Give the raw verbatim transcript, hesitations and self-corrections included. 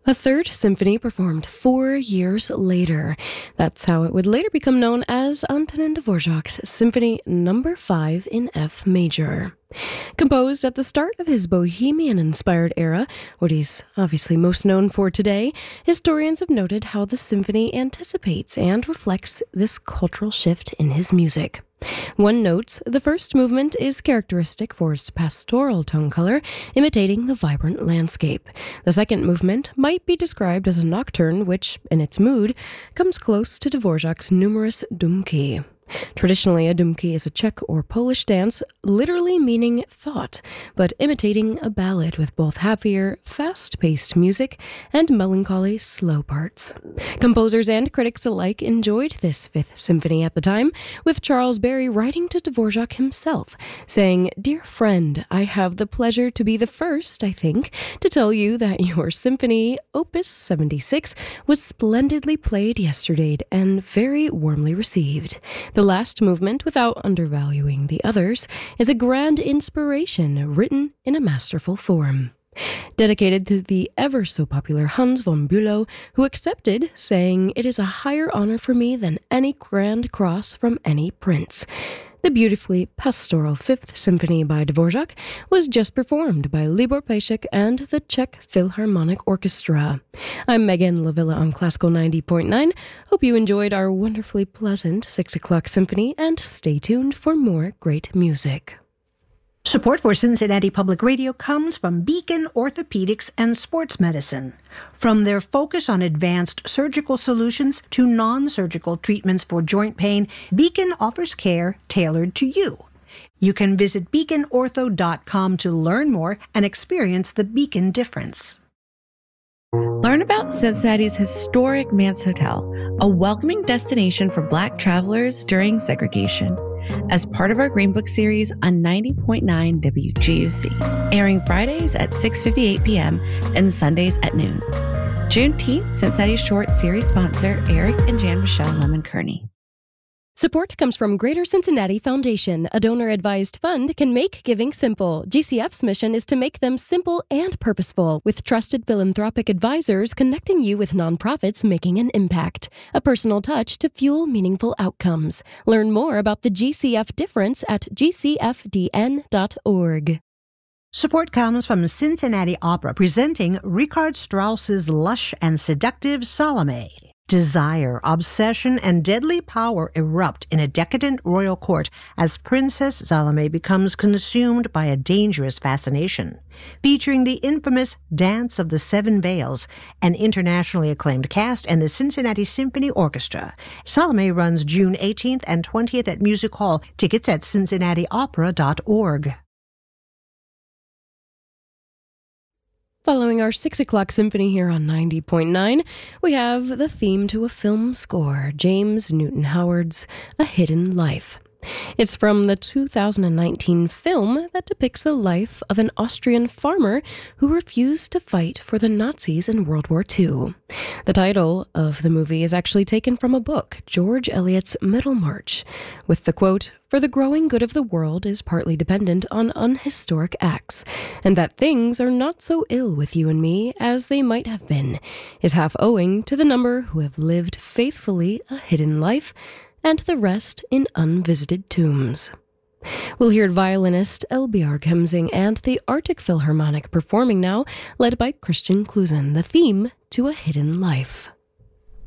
A third symphony performed four years later. That's how it would later become known as Antonin Dvorak's Symphony Number five in F major. Composed at the start of his Bohemian-inspired era, what he's obviously most known for today, historians have noted how the symphony anticipates and reflects this cultural shift in his music. One notes the first movement is characteristic for its pastoral tone color, imitating the vibrant landscape. The second movement might be described as a nocturne, which, in its mood, comes close to Dvorak's numerous dumki. Traditionally, a dumki is a Czech or Polish dance, literally meaning thought, but imitating a ballad with both happier, fast-paced music and melancholy, slow parts. Composers and critics alike enjoyed this Fifth Symphony at the time, with Charles Berry writing to Dvorak himself, saying, "Dear friend, I have the pleasure to be the first, I think, to tell you that your symphony, Opus seventy-six, was splendidly played yesterday and very warmly received. The last movement, without undervaluing the others, is a grand inspiration written in a masterful form." Dedicated to the ever-so-popular Hans von Bülow, who accepted, saying, "It is a higher honor for me than any grand cross from any prince." The beautifully pastoral Fifth Symphony by Dvorak was just performed by Libor Pejsek and the Czech Philharmonic Orchestra. I'm Megan Lavilla on Classical ninety point nine. Hope you enjoyed our wonderfully pleasant six o'clock symphony, and stay tuned for more great music. Support for Cincinnati Public Radio comes from Beacon Orthopedics and Sports Medicine. From their focus on advanced surgical solutions to non-surgical treatments for joint pain, Beacon offers care tailored to you. You can visit beacon ortho dot com to learn more and experience the Beacon difference. Learn about Cincinnati's historic Mance Hotel, a welcoming destination for Black travelers during segregation, as part of our Green Book series on ninety point nine W G U C, airing Fridays at six fifty-eight p.m. and Sundays at noon. Juneteenth, Cincinnati's short series sponsor, Eric and Jan Michelle Lemon-Kearney. Support comes from Greater Cincinnati Foundation. A donor-advised fund can make giving simple. G C F's mission is to make them simple and purposeful, with trusted philanthropic advisors connecting you with nonprofits making an impact. A personal touch to fuel meaningful outcomes. Learn more about the G C F difference at g c f d n dot org. Support comes from Cincinnati Opera, presenting Richard Strauss's lush and seductive Salome. Desire, obsession, and deadly power erupt in a decadent royal court as Princess Salome becomes consumed by a dangerous fascination. Featuring the infamous Dance of the Seven Veils, an internationally acclaimed cast, and the Cincinnati Symphony Orchestra. Salome runs June eighteenth and twentieth at Music Hall. Tickets at cincinnati opera dot org. Following our six o'clock symphony here on ninety point nine, we have the theme to a film score, James Newton Howard's A Hidden Life. It's from the two thousand nineteen film that depicts the life of an Austrian farmer who refused to fight for the Nazis in World War Two. The title of the movie is actually taken from a book, George Eliot's Middlemarch, with the quote, "For the growing good of the world is partly dependent on unhistoric acts, and that things are not so ill with you and me as they might have been, is half owing to the number who have lived faithfully a hidden life, and the rest in unvisited tombs." We'll hear violinist Elbjörg Hemsing and the Arctic Philharmonic performing now, led by Christian Klusen, the theme to A Hidden Life.